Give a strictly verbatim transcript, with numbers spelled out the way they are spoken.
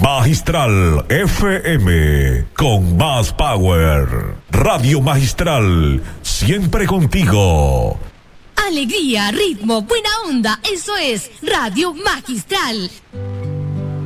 Magistral F M, con más power. Radio Magistral, siempre contigo. Alegría, ritmo, buena onda, eso es Radio Magistral.